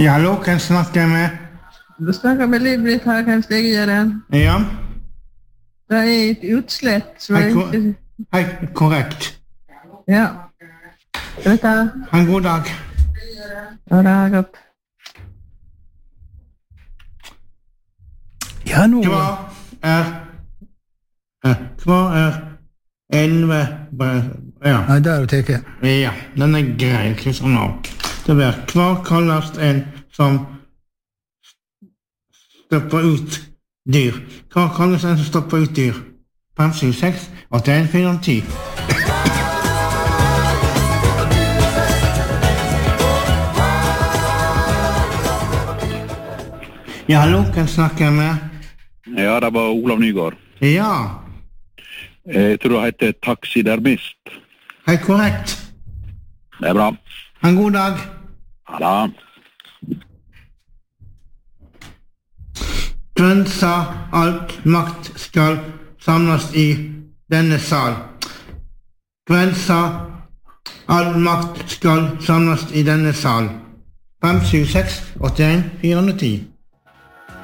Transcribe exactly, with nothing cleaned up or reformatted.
Ja, hallo, kan jeg snakke med? Du snakker med Liv-Britt her, kan jeg gjøre? Ja. Det er et utslett, så Hei, jeg ko- ikke... hei, korrekt. Ja. Vet du? Ha en god dag. Ja, det er godt. Ja, nå... Hva er... eh, Hva er elleve... Ja. Nei, der er du teke. Ja, den er grei, ikke sånn nå. Det blir, hva kalles en som stopper ut dyr? Hva kalles en som stopper ut dyr? fem, syv, seks, åtte, en, fire, ti. Ja, hallo, kan jeg snakke med? Ja, det var Olav Nygaard. Ja, Jeg tror det heter taxidermist. hei, korrekt. Det er bra. Ha en god dag. Ja da. Grønn sa alt makt skal samles i denne sal. Grønn sa all makt skal samles i denne sal. fem, syv, seks, åtte, en, fire, ti.